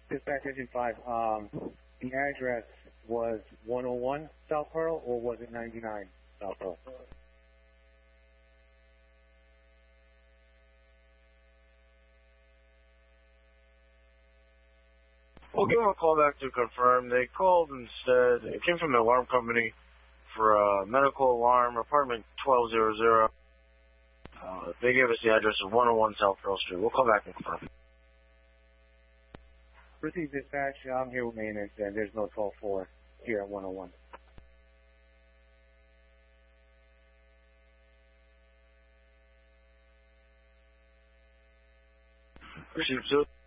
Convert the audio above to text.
Dispatch Engine 5, the address was 101 South Pearl, or was it 99 South Pearl? We'll give them a call back to confirm. They called and said it came from the alarm company for a medical alarm, apartment 1200. They gave us the address of 101 South Pearl Street. We'll call back and confirm. Received dispatch. I'm here with maintenance, and there's no 12-4 here at 101. Received, sir.